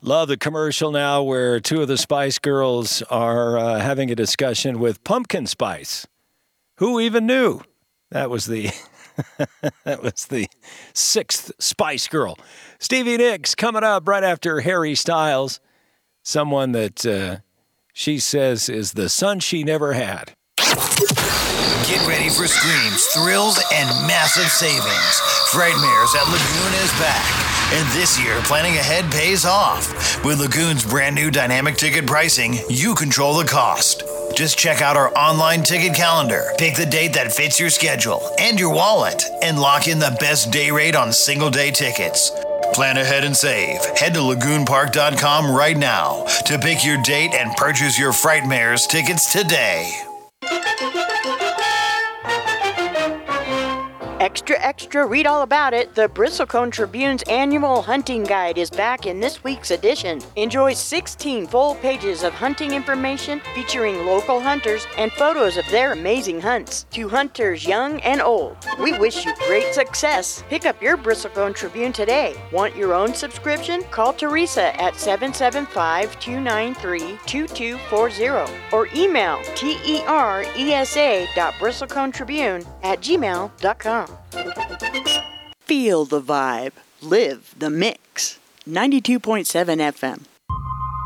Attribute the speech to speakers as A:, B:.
A: Love the commercial now where two of the Spice Girls are having a discussion with pumpkin spice. Who even knew? That was the that was the sixth Spice Girl. Stevie Nicks coming up right after Harry Styles, someone that she says is the son she never had.
B: Get ready for screams, thrills, and massive savings. Frightmares at Lagoon is back. And this year, planning ahead pays off. With Lagoon's brand new dynamic ticket pricing, you control the cost. Just check out our online ticket calendar, pick the date that fits your schedule and your wallet, and lock in the best day rate on single-day tickets. Plan ahead and save. Head to lagoonpark.com right now to pick your date and purchase your Frightmares tickets today.
C: Extra, extra, read all about it. The Bristlecone Tribune's annual hunting guide is back in this week's edition. Enjoy 16 full pages of hunting information featuring local hunters and photos of their amazing hunts. To hunters young and old, we wish you great success. Pick up your Bristlecone Tribune today. Want your own subscription? Call Teresa at 775-293-2240 or email teresa.bristleconetribune@gmail.com. Feel the vibe. Live the mix. 92.7 FM.